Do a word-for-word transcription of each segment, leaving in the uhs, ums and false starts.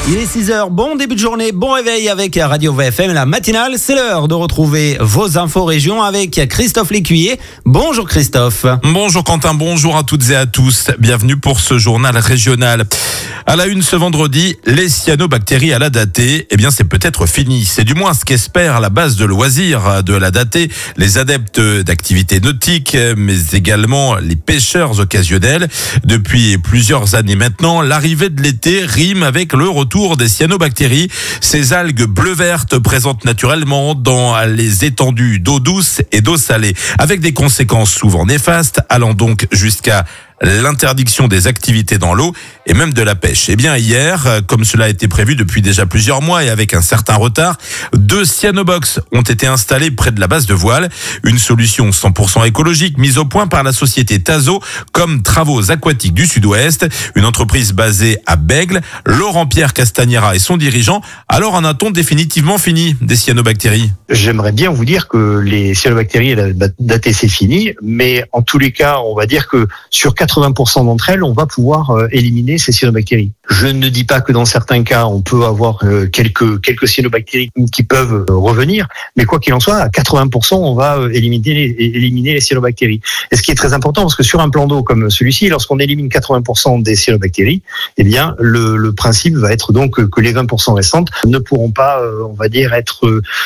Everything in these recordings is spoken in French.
Il est six heures, bon début de journée, bon réveil avec Radio V F M, la matinale. C'est l'heure de retrouver vos infos régions avec Christophe Lécuyer. Bonjour Christophe. Bonjour Quentin, bonjour à toutes et à tous. Bienvenue pour ce journal régional. À la une ce vendredi, les cyanobactéries à la Datée, eh bien c'est peut-être fini. C'est du moins ce qu'espère la base de loisirs de la Datée, les adeptes d'activités nautiques, mais également les pêcheurs occasionnels. Depuis plusieurs années maintenant, l'arrivée de l'été rime avec le retour des cyanobactéries. Ces algues bleu-vertes présentes naturellement dans les étendues d'eau douce et d'eau salée, avec des conséquences souvent néfastes, allant donc jusqu'à l'interdiction des activités dans l'eau et même de la pêche. Eh bien hier, comme cela a été prévu depuis déjà plusieurs mois et avec un certain retard, deux cyanobox ont été installés près de la base de voile. Une solution cent pour cent écologique mise au point par la société Tazo comme Travaux Aquatiques du Sud-Ouest, une entreprise basée à Bègle. Laurent-Pierre Castagnera et son dirigeant. Alors en a-t-on définitivement fini des cyanobactéries ? J'aimerais bien vous dire que les cyanobactéries datées c'est fini, mais en tous les cas, on va dire que sur quatre-vingts pour cent d'entre elles, on va pouvoir euh, éliminer ces cyanobactéries. Je ne dis pas que dans certains cas, on peut avoir euh, quelques quelques cyanobactéries qui peuvent euh, revenir, mais quoi qu'il en soit, à quatre-vingts pour cent, on va euh, éliminer les, éliminer les cyanobactéries. Et ce qui est très important, parce que sur un plan d'eau comme celui-ci, lorsqu'on élimine quatre-vingts pour cent des cyanobactéries, eh bien, le, le principe va être donc que les vingt pour cent restantes ne pourront pas, euh, on va dire, être,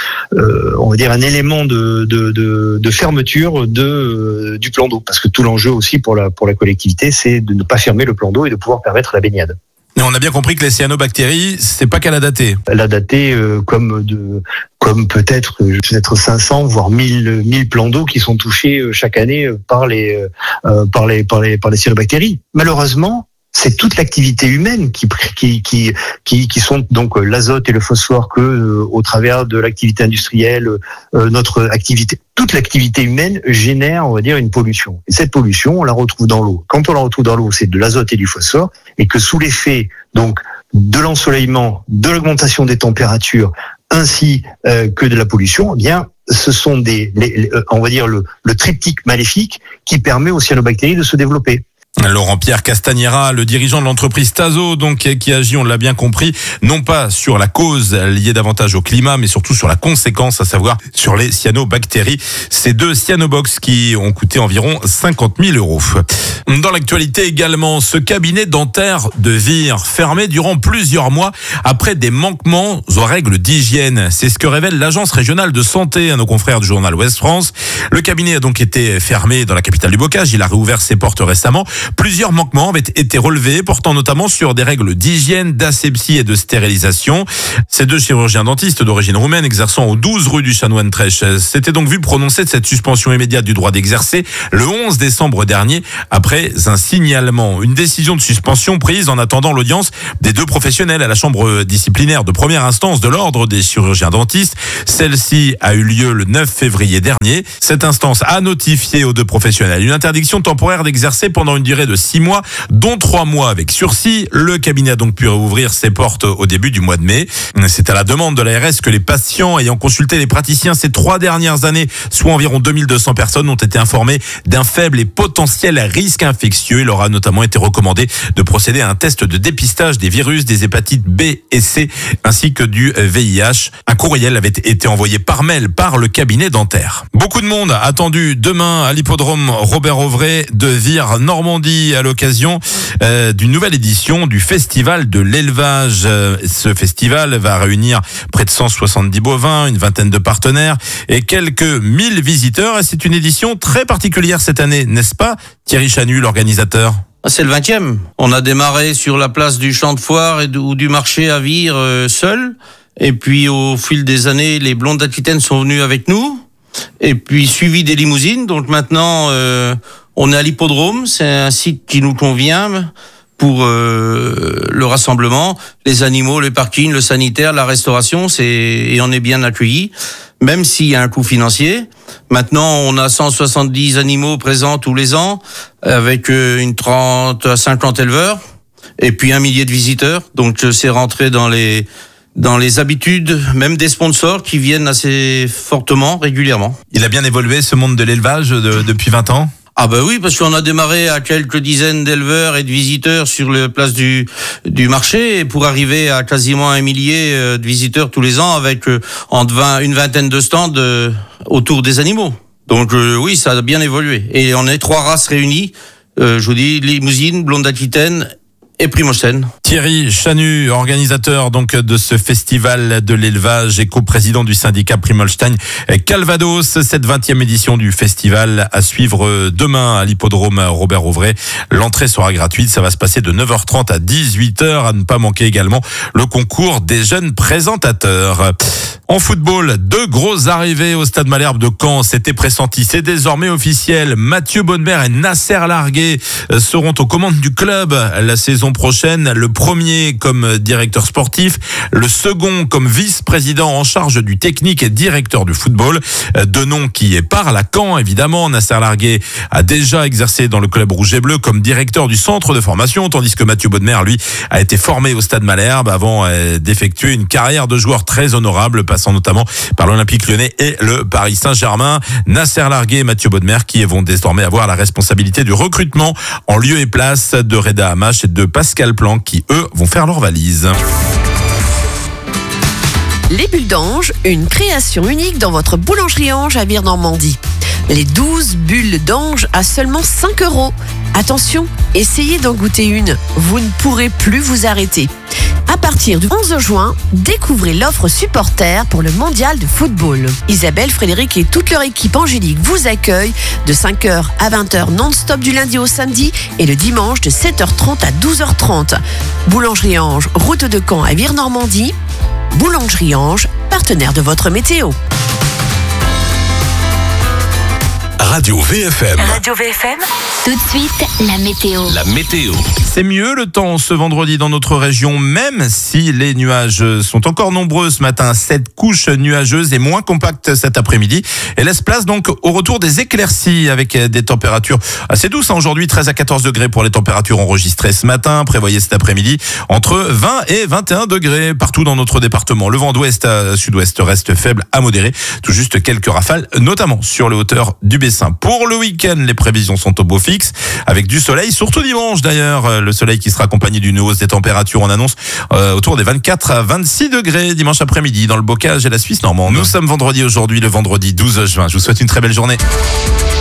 euh, on va dire, un élément de de, de, de fermeture de euh, du plan d'eau, parce que tout l'enjeu aussi pour la pour la collectivité, c'est de ne pas fermer le plan d'eau et de pouvoir permettre la baignade. Et on a bien compris que les cyanobactéries, c'est pas qu'à la Datée. La Datée, euh, comme de, comme peut-être, peut-être cinq cents voire mille, mille plans d'eau qui sont touchés euh, chaque année par les, euh, par les, par les, par les cyanobactéries. Malheureusement, c'est toute l'activité humaine qui qui qui qui, qui sont donc l'azote et le phosphore que euh, au travers de l'activité industrielle, euh, notre activité, toute l'activité humaine génère, on va dire, une pollution. Et cette pollution, on la retrouve dans l'eau. Quand on la retrouve dans l'eau, c'est de l'azote et du phosphore, et que sous l'effet donc de l'ensoleillement, de l'augmentation des températures, ainsi euh, que de la pollution, eh bien ce sont des, les, les, on va dire le, le triptyque maléfique qui permet aux cyanobactéries de se développer. Laurent-Pierre Castagnera, le dirigeant de l'entreprise Tazo, donc qui agit, on l'a bien compris, non pas sur la cause liée davantage au climat, mais surtout sur la conséquence, à savoir sur les cyanobactéries. Ces deux cyanobox qui ont coûté environ cinquante mille euros. Dans l'actualité également, ce cabinet dentaire de Vire, fermé durant plusieurs mois après des manquements aux règles d'hygiène. C'est ce que révèle l'agence régionale de santé à nos confrères du journal Ouest France. Le cabinet a donc été fermé dans la capitale du Bocage. Il a réouvert ses portes récemment. Plusieurs manquements avaient été relevés, portant notamment sur des règles d'hygiène, d'asepsie et de stérilisation. Ces deux chirurgiens dentistes d'origine roumaine exerçant au douze rue du Chanoine-Trèche s'étaient donc vu prononcer cette suspension immédiate du droit d'exercer le onze décembre dernier après un signalement. Une décision de suspension prise en attendant l'audience des deux professionnels à la chambre disciplinaire de première instance de l'ordre des chirurgiens dentistes. Celle-ci a eu lieu le neuf février dernier. Cette instance a notifié aux deux professionnels une interdiction temporaire d'exercer pendant une durée de six mois, dont trois mois avec sursis. Le cabinet a donc pu rouvrir ses portes au début du mois de mai. C'est à la demande de l'A R S que les patients ayant consulté les praticiens ces trois dernières années, soit environ deux mille deux cents personnes, ont été informés d'un faible et potentiel risque infectieux. Il leur a notamment été recommandé de procéder à un test de dépistage des virus, des hépatites B et C, ainsi que du V I H. Un courriel avait été envoyé par mail par le cabinet dentaire. Beaucoup de monde attendu demain à l'hippodrome Robert-Auvray de Vire, Normandie, à l'occasion euh, d'une nouvelle édition du Festival de l'élevage. Euh, ce festival va réunir près de cent soixante-dix bovins, une vingtaine de partenaires et quelques mille visiteurs. Et c'est une édition très particulière cette année, n'est-ce pas, Thierry Chanu, l'organisateur ? C'est le vingtième. On a démarré sur la place du champ de foire et ou du marché à Vire euh, seul. Et puis au fil des années, les Blondes d'Aquitaine sont venus avec nous. Et puis suivi des limousines. Donc maintenant, euh, on est à l'hippodrome. C'est un site qui nous convient pour euh, le rassemblement, les animaux, le parking, le sanitaire, la restauration. C'est et on est bien accueillis, même s'il y a un coût financier. Maintenant, on a cent soixante-dix animaux présents tous les ans, avec une trente à cinquante éleveurs, et puis un millier de visiteurs. Donc c'est rentré dans les dans les habitudes, même des sponsors qui viennent assez fortement, régulièrement. Il a bien évolué ce monde de l'élevage de, depuis vingt ans ? Ah bah oui, parce qu'on a démarré à quelques dizaines d'éleveurs et de visiteurs sur la place du du marché, et pour arriver à quasiment un millier de visiteurs tous les ans avec euh, entre vingt, une vingtaine de stands euh, autour des animaux. Donc euh, oui, ça a bien évolué. Et on est trois races réunies, euh, je vous dis, Limousine, Blonde d'Aquitaine et Primocène. Thierry Chanu, organisateur donc de ce festival de l'élevage et coprésident du syndicat Primolstein Calvados. Cette vingtième édition du festival à suivre demain à l'hippodrome Robert Auvray. L'entrée sera gratuite. Ça va se passer de neuf heures trente à dix-huit heures. À ne pas manquer également le concours des jeunes présentateurs. En football, deux grosses arrivées au Stade Malherbe de Caen. C'était pressenti, c'est désormais officiel. Mathieu Bodmer et Nasser Largué seront aux commandes du club la saison prochaine. Le premier comme directeur sportif, le second comme vice-président en charge du technique et directeur du football. Deux noms qui parlent à Caen, évidemment. Nasser Largué a déjà exercé dans le club rouge et bleu comme directeur du centre de formation, tandis que Mathieu Bodmer, lui, a été formé au Stade Malherbe avant d'effectuer une carrière de joueur très honorable, passant notamment par l'Olympique Lyonnais et le Paris Saint-Germain. Nasser Largué et Mathieu Bodmer qui vont désormais avoir la responsabilité du recrutement en lieu et place de Reda Hamache et de Pascal Planck qui, eux, vont faire leur valise. Les bulles d'ange, une création unique dans votre boulangerie Ange à Vire-Normandie. Les douze bulles d'ange à seulement cinq euros. Attention, essayez d'en goûter une. Vous ne pourrez plus vous arrêter. À partir du onze juin, découvrez l'offre supporter pour le mondial de football. Isabelle, Frédéric et toute leur équipe angélique vous accueillent de cinq heures à vingt heures non-stop du lundi au samedi et le dimanche de sept heures trente à douze heures trente. Boulangerie Ange, route de Caen à Vire-Normandie. Boulangerie Ange, partenaire de votre météo. Radio V F M. Radio V F M. Tout de suite, la météo. La météo. C'est mieux le temps ce vendredi dans notre région, même si les nuages sont encore nombreux ce matin. Cette couche nuageuse est moins compacte cet après-midi et laisse place donc au retour des éclaircies avec des températures assez douces. Aujourd'hui, treize à quatorze degrés pour les températures enregistrées ce matin. Prévoyez cet après-midi entre vingt et vingt et un degrés partout dans notre département. Le vent d'ouest à sud-ouest reste faible à modéré. Tout juste quelques rafales, notamment sur les hauteurs du Bessin. Pour le week-end, les prévisions sont au beau fixe, avec du soleil, surtout dimanche d'ailleurs. Le soleil qui sera accompagné d'une hausse des températures, on annonce euh, autour des vingt-quatre à vingt-six degrés dimanche après-midi dans le Bocage et la Suisse normande. Nous sommes vendredi aujourd'hui, le vendredi douze juin. Je vous souhaite une très belle journée.